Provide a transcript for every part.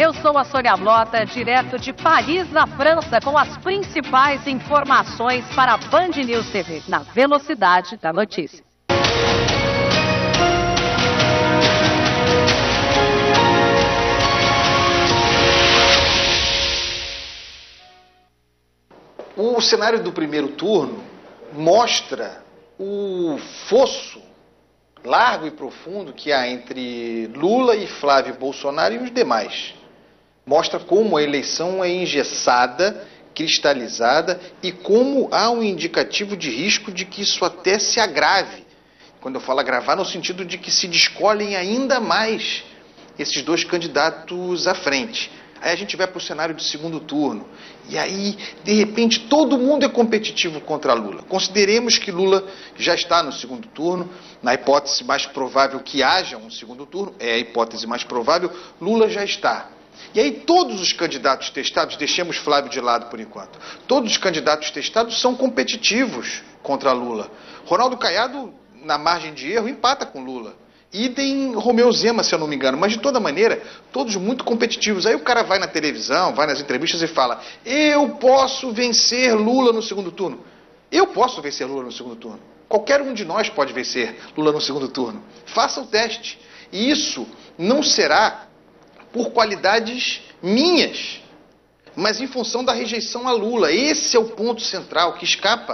Eu sou a Sônia Blota, direto de Paris, na França, com as principais informações para a Band News TV, na velocidade da notícia. O cenário do primeiro turno mostra o fosso largo e profundo que há entre Lula e Flávio Bolsonaro e os demais. Mostra como a eleição é engessada, cristalizada e como há um indicativo de risco de que isso até se agrave. Quando eu falo agravar, no sentido de que se descolhem ainda mais esses dois candidatos à frente. Aí a gente vai para o cenário de segundo turno. E aí, de repente, todo mundo é competitivo contra Lula. Consideremos que Lula já está no segundo turno. Na hipótese mais provável que haja um segundo turno, é a hipótese mais provável, Lula já está. E aí todos os candidatos testados, deixemos Flávio de lado por enquanto, todos os candidatos testados são competitivos contra Lula. Ronaldo Caiado, na margem de erro, empata com Lula. Idem Romeu Zema, se eu não me engano, mas de toda maneira, todos muito competitivos. Aí o cara vai na televisão, vai nas entrevistas e fala: eu posso vencer Lula no segundo turno. Eu posso vencer Lula no segundo turno. Qualquer um de nós pode vencer Lula no segundo turno. Faça o teste. E isso não será por qualidades minhas, mas em função da rejeição a Lula. Esse é o ponto central que escapa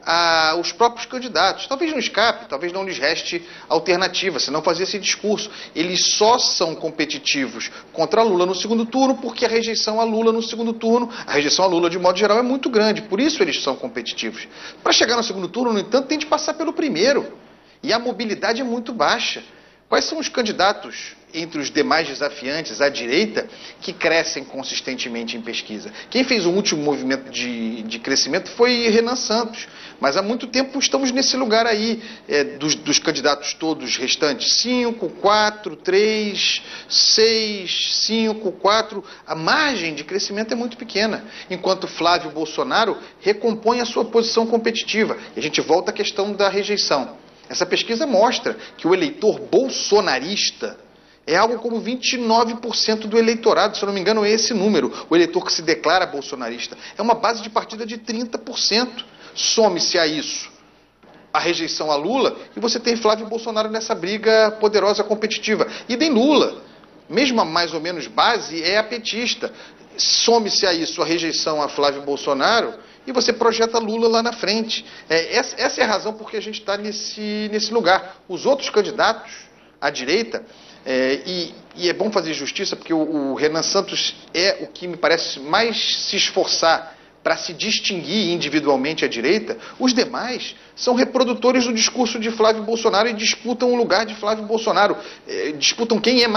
aos próprios candidatos. Talvez não escape, talvez não lhes reste alternativa, senão fazer esse discurso. Eles só são competitivos contra Lula no segundo turno porque a rejeição a Lula no segundo turno, a rejeição a Lula de modo geral é muito grande, por isso eles são competitivos. Para chegar no segundo turno, no entanto, tem de passar pelo primeiro. E a mobilidade é muito baixa. Quais são os candidatos entre os demais desafiantes à direita que crescem consistentemente em pesquisa? Quem fez o último movimento de crescimento foi Renan Santos. Mas há muito tempo estamos nesse lugar aí, dos candidatos todos restantes. 5, 4, 3, 6, 5, 4. A margem de crescimento é muito pequena. Enquanto Flávio Bolsonaro recompõe a sua posição competitiva. E a gente volta à questão da rejeição. Essa pesquisa mostra que o eleitor bolsonarista é algo como 29% do eleitorado, se eu não me engano é esse número, o eleitor que se declara bolsonarista. É uma base de partida de 30%. Some-se a isso a rejeição a Lula e você tem Flávio Bolsonaro nessa briga poderosa competitiva. E tem Lula, mesmo a mais ou menos base, é a petista. Some-se a isso a rejeição a Flávio Bolsonaro e você projeta Lula lá na frente. Essa é a razão por que a gente está nesse lugar. Os outros candidatos à direita, e é bom fazer justiça, porque o Renan Santos é o que me parece mais se esforçar para se distinguir individualmente à direita. Os demais são reprodutores do discurso de Flávio Bolsonaro e disputam o lugar de Flávio Bolsonaro. Disputam quem é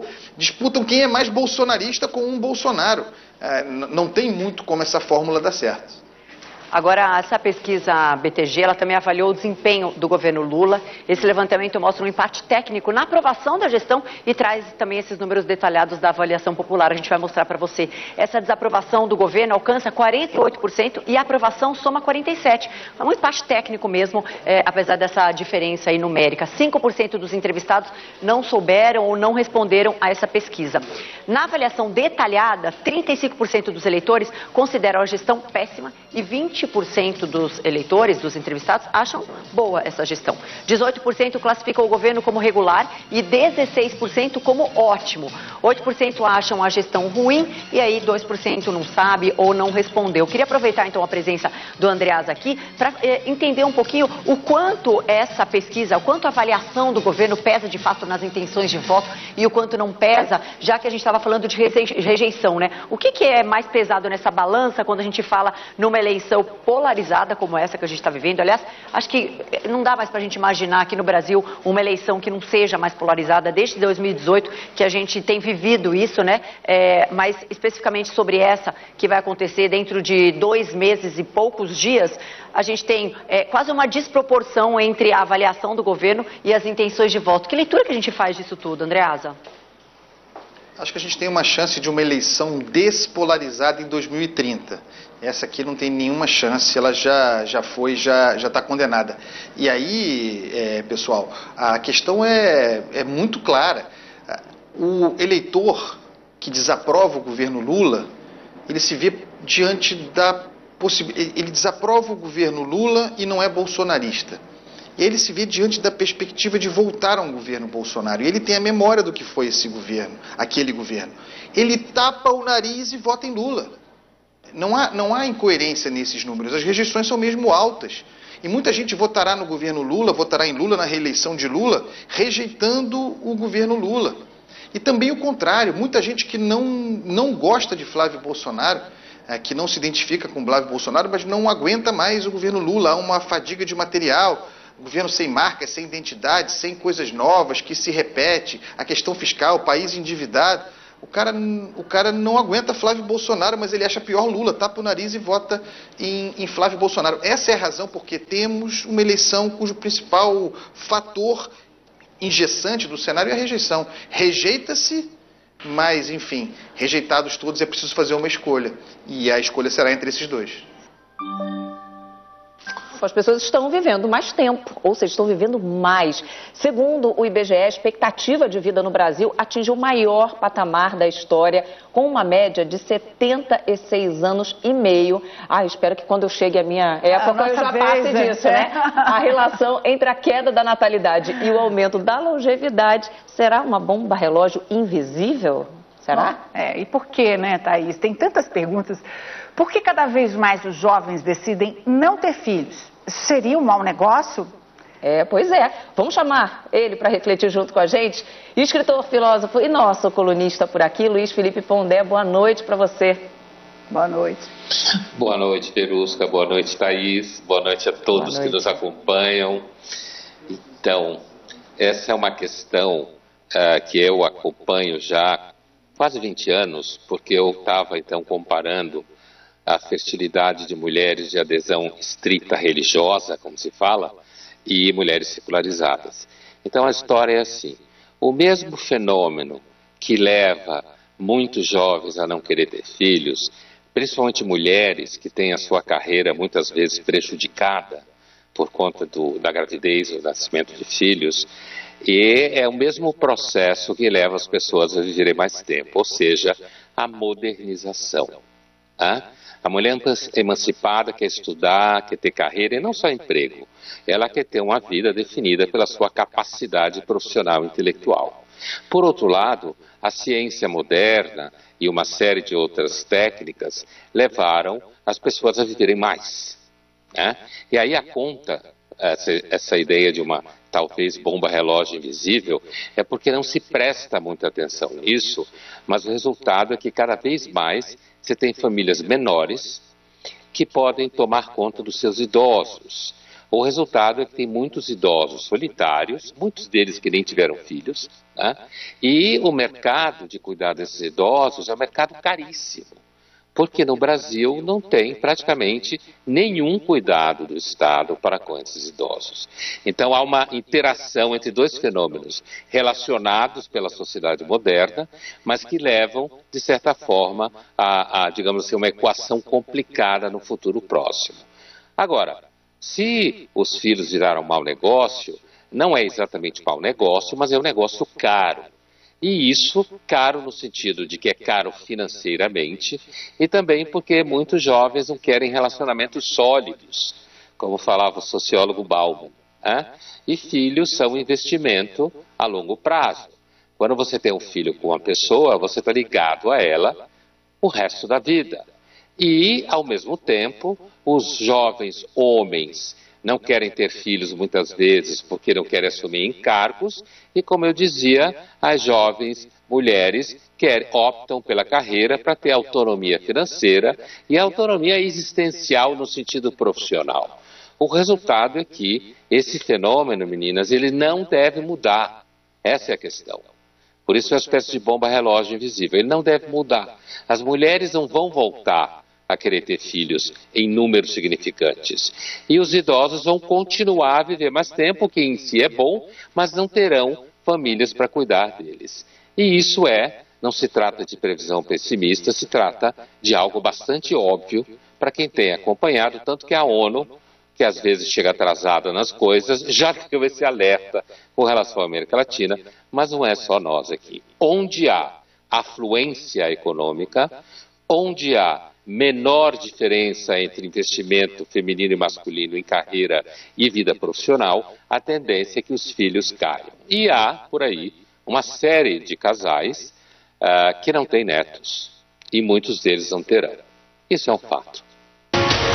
mais bolsonarista com um Bolsonaro. Não tem muito como essa fórmula dar certo. Agora, essa pesquisa BTG, ela também avaliou o desempenho do governo Lula. Esse levantamento mostra um empate técnico na aprovação da gestão e traz também esses números detalhados da avaliação popular. A gente vai mostrar para você. Essa desaprovação do governo alcança 48% e a aprovação soma 47%. É um empate técnico mesmo, apesar dessa diferença aí numérica. 5% dos entrevistados não souberam ou não responderam a essa pesquisa. Na avaliação detalhada, 35% dos eleitores consideram a gestão péssima e 20% dos eleitores, dos entrevistados, acham boa essa gestão. 18% classificam o governo como regular e 16% como ótimo. 8% acham a gestão ruim e aí 2% não sabe ou não respondeu. Queria aproveitar então a presença do Andreasa aqui para entender um pouquinho o quanto essa pesquisa, o quanto a avaliação do governo pesa de fato nas intenções de voto e o quanto não pesa, já que a gente estava falando de rejeição, né? O que é mais pesado nessa balança quando a gente fala numa eleição polarizada como essa que a gente está vivendo? Aliás, acho que não dá mais para a gente imaginar aqui no Brasil uma eleição que não seja mais polarizada desde 2018, que a gente tem vivido isso, né? Mas especificamente sobre essa que vai acontecer dentro de 2 meses e poucos dias, a gente tem quase uma desproporção entre a avaliação do governo e as intenções de voto. Que leitura que a gente faz disso tudo, Andreasa? Acho que a gente tem uma chance de uma eleição despolarizada em 2030. Essa aqui não tem nenhuma chance, ela já está condenada. E aí, pessoal, a questão é muito clara. O eleitor que desaprova o governo Lula, ele se vê diante da possibilidade. Ele desaprova o governo Lula e não é bolsonarista. Ele se vê diante da perspectiva de voltar a um governo Bolsonaro. E ele tem a memória do que foi esse governo, aquele governo. Ele tapa o nariz e vota em Lula. Não há incoerência nesses números. As rejeições são mesmo altas. E muita gente votará no governo Lula, votará em Lula, na reeleição de Lula, rejeitando o governo Lula. E também o contrário, muita gente que não gosta de Flávio Bolsonaro, que não se identifica com Flávio Bolsonaro, mas não aguenta mais o governo Lula. Há uma fadiga de material, governo sem marca, sem identidade, sem coisas novas, que se repete, a questão fiscal, o país endividado. O cara não aguenta Flávio Bolsonaro, mas ele acha pior Lula, tapa o nariz e vota em Flávio Bolsonaro. Essa é a razão porque temos uma eleição cujo principal fator engessante do cenário é a rejeição. Rejeita-se, mas, enfim, rejeitados todos, é preciso fazer uma escolha. E a escolha será entre esses dois. As pessoas estão vivendo mais tempo, ou seja, estão vivendo mais. Segundo o IBGE, a expectativa de vida no Brasil atinge o maior patamar da história, com uma média de 76 anos e meio. Espero que quando eu chegue a minha época eu já passe disso, né? A relação entre a queda da natalidade e o aumento da longevidade será uma bomba relógio invisível? Será? E por que, né, Thaís? Tem tantas perguntas. Por que cada vez mais os jovens decidem não ter filhos? Seria um mau negócio? Pois é. Vamos chamar ele para refletir junto com a gente. Escritor, filósofo e nosso colunista por aqui, Luiz Felipe Pondé. Boa noite para você. Boa noite. Boa noite, Verusca. Boa noite, Thaís. Boa noite a todos que nos acompanham. Então, essa é uma questão que eu acompanho já há quase 20 anos, porque eu estava, então, comparando a fertilidade de mulheres de adesão estrita religiosa, como se fala, e mulheres secularizadas. Então a história é assim: o mesmo fenômeno que leva muitos jovens a não querer ter filhos, principalmente mulheres que têm a sua carreira muitas vezes prejudicada por conta da gravidez ou do nascimento de filhos, e é o mesmo processo que leva as pessoas a viverem mais tempo, ou seja, a modernização. A mulher emancipada quer estudar, quer ter carreira e não só emprego. Ela quer ter uma vida definida pela sua capacidade profissional e intelectual. Por outro lado, a ciência moderna e uma série de outras técnicas levaram as pessoas a viverem mais. E aí a conta, essa ideia de uma talvez bomba relógio invisível, é porque não se presta muita atenção nisso, mas o resultado é que cada vez mais você tem famílias menores que podem tomar conta dos seus idosos. O resultado é que tem muitos idosos solitários, muitos deles que nem tiveram filhos, e o mercado de cuidar desses idosos é um mercado caríssimo, porque no Brasil não tem praticamente nenhum cuidado do Estado para com esses idosos. Então há uma interação entre dois fenômenos relacionados pela sociedade moderna, mas que levam, de certa forma, a digamos assim, uma equação complicada no futuro próximo. Agora, se os filhos viraram mau negócio, não é exatamente mau negócio, mas é um negócio caro. E isso caro no sentido de que é caro financeiramente e também porque muitos jovens não querem relacionamentos sólidos, como falava o sociólogo Bauman. E filhos são um investimento a longo prazo. Quando você tem um filho com uma pessoa, você está ligado a ela o resto da vida. E, ao mesmo tempo, os jovens homens não querem ter filhos muitas vezes porque não querem assumir encargos e, como eu dizia, as jovens mulheres optam pela carreira para ter autonomia financeira e autonomia existencial no sentido profissional. O resultado é que esse fenômeno, meninas, ele não deve mudar. Essa é a questão. Por isso é uma espécie de bomba relógio invisível. Ele não deve mudar. As mulheres não vão voltar a querer ter filhos em números significantes. E os idosos vão continuar a viver mais tempo, que em si é bom, mas não terão famílias para cuidar deles. E isso não se trata de previsão pessimista, se trata de algo bastante óbvio para quem tem acompanhado, tanto que a ONU, que às vezes chega atrasada nas coisas, já deu esse alerta com relação à América Latina, mas não é só nós aqui. Onde há afluência econômica, onde há menor diferença entre investimento feminino e masculino em carreira e vida profissional, a tendência é que os filhos caiam. E há, por aí, uma série de casais que não têm netos, e muitos deles não terão. Isso é um fato.